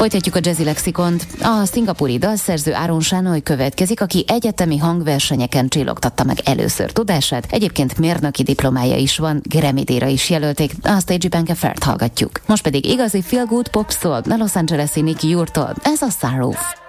Folytatjuk a Jazzy Lexikont. A szingapúri dalszerző Aaron Shanoy következik, aki egyetemi hangversenyeken csillogtatta meg először tudását. Egyébként mérnöki diplomája is van, Grammy-díjra is jelölték, a Stage Bank Affair-t hallgatjuk. Most pedig igazi feel good pop szól a Los Angeles-i Nicky Jurtól. Ez a Sunroof.